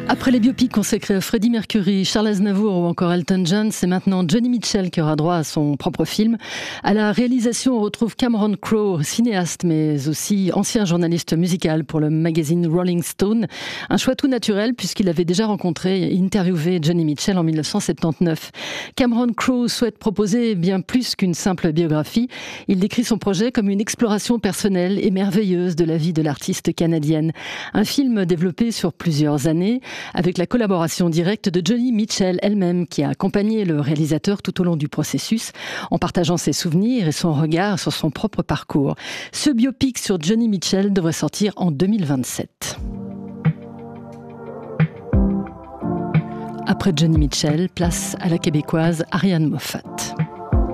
Après les biopics consacrés à Freddie Mercury, Charles Aznavour ou encore Elton John, c'est maintenant Joni Mitchell qui aura droit à son propre film. À la réalisation, on retrouve Cameron Crowe, cinéaste mais aussi ancien journaliste musical pour le magazine Rolling Stone. Un choix tout naturel puisqu'il avait déjà rencontré et interviewé Joni Mitchell en 1979. Cameron Crowe souhaite proposer bien plus qu'une simple biographie. Il décrit son projet comme une exploration personnelle et merveilleuse de la vie de l'artiste canadienne. Un film développé sur plusieurs années, avec la collaboration directe de Joni Mitchell elle-même, qui a accompagné le réalisateur tout au long du processus, en partageant ses souvenirs et son regard sur son propre parcours. Ce biopic sur Joni Mitchell devrait sortir en 2027. Après Joni Mitchell, place à la québécoise Ariane Moffat.